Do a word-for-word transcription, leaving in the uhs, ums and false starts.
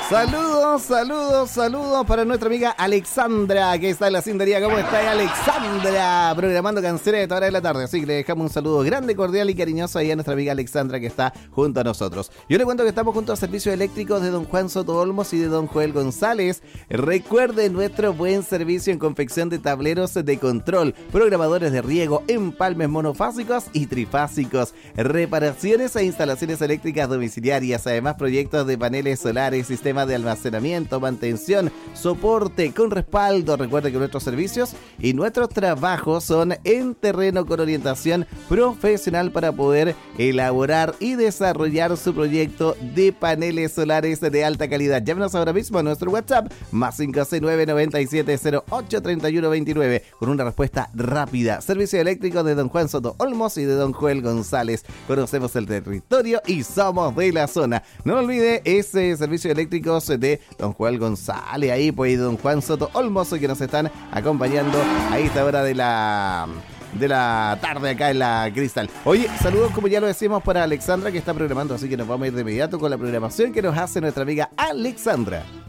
Saludos, saludos, saludos para nuestra amiga Alexandra, que está en la sintonía. ¿Cómo está Alexandra? Programando canciones de esta hora de la tarde. Así que le dejamos un saludo grande, cordial y cariñoso ahí a nuestra amiga Alexandra, que está junto a nosotros. Yo le cuento que estamos junto a Servicios Eléctricos de don Juan Soto Olmos y de don Joel González. Recuerde nuestro buen servicio en confección de tableros de control, programadores de riego, empalmes monofásicos y trifásicos, reparaciones e instalaciones eléctricas domiciliarias, además proyectos de paneles solares, sistemas de almacenamiento, mantención, soporte con respaldo. Recuerde que nuestros servicios y nuestros trabajos son en terreno con orientación profesional para poder elaborar y desarrollar su proyecto de paneles solares de alta calidad. Llámenos ahora mismo a nuestro WhatsApp más cinco seis nueve, nueve siete cero ocho, tres uno dos nueve con una respuesta rápida. Servicio eléctrico de don Juan Soto Olmos y de don Joel González. Conocemos el territorio y somos de la zona. No olvide ese servicio eléctrico de don Joel González, ahí pues, y don Juan Soto Olmos, que nos están acompañando a esta hora de la de la tarde acá en la Cristal. Oye, saludos, como ya lo decíamos, para Alexandra, que está programando, así que nos vamos a ir de inmediato con la programación que nos hace nuestra amiga Alexandra.